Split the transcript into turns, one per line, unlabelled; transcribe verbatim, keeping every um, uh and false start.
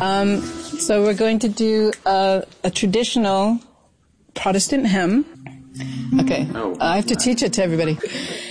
Um, so we're going to do a, a traditional Protestant hymn. Okay,
Oh,
I have to teach it to everybody.